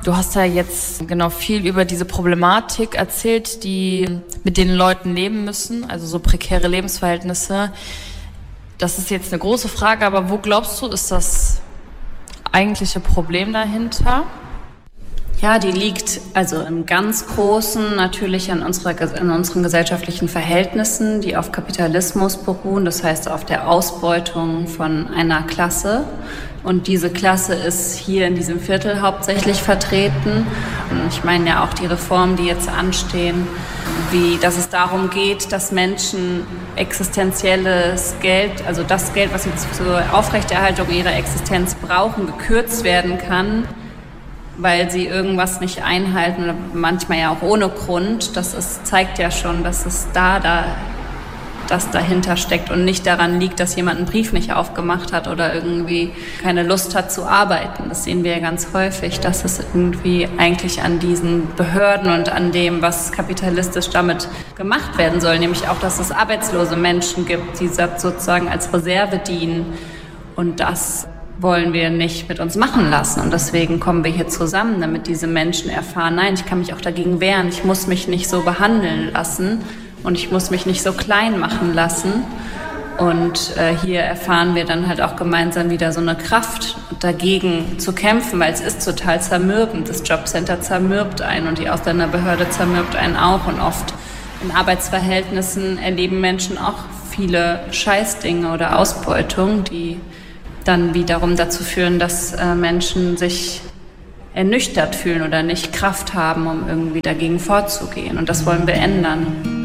Du hast ja jetzt genau viel über diese Problematik erzählt, die mit den Leuten leben müssen, also so prekäre Lebensverhältnisse. Das ist jetzt eine große Frage, aber wo glaubst du, ist das eigentliche Problem dahinter? Ja, die liegt also im ganz Großen natürlich an unseren gesellschaftlichen Verhältnissen, die auf Kapitalismus beruhen, das heißt auf der Ausbeutung von einer Klasse. Und diese Klasse ist hier in diesem Viertel hauptsächlich vertreten. Und ich meine ja auch die Reformen, die jetzt anstehen, dass es darum geht, dass Menschen existenzielles Geld, also das Geld, was sie zur Aufrechterhaltung ihrer Existenz brauchen, gekürzt werden kann, weil sie irgendwas nicht einhalten oder manchmal ja auch ohne Grund. Zeigt ja schon, dass es das dahinter steckt und nicht daran liegt, dass jemand einen Brief nicht aufgemacht hat oder irgendwie keine Lust hat zu arbeiten. Das sehen wir ja ganz häufig, dass es irgendwie eigentlich an diesen Behörden und an dem, was kapitalistisch damit gemacht werden soll, nämlich auch, dass es arbeitslose Menschen gibt, die sozusagen als Reserve dienen, und das wollen wir nicht mit uns machen lassen. Und deswegen kommen wir hier zusammen, damit diese Menschen erfahren, nein, ich kann mich auch dagegen wehren, ich muss mich nicht so behandeln lassen und ich muss mich nicht so klein machen lassen. Und hier erfahren wir dann halt auch gemeinsam wieder so eine Kraft, dagegen zu kämpfen, weil es ist total zermürbend. Das Jobcenter zermürbt einen und die Ausländerbehörde zermürbt einen auch. Und oft in Arbeitsverhältnissen erleben Menschen auch viele Scheißdinge oder Ausbeutung, die dann wiederum dazu führen, dass Menschen sich ernüchtert fühlen oder nicht Kraft haben, um irgendwie dagegen vorzugehen. Und das wollen wir ändern.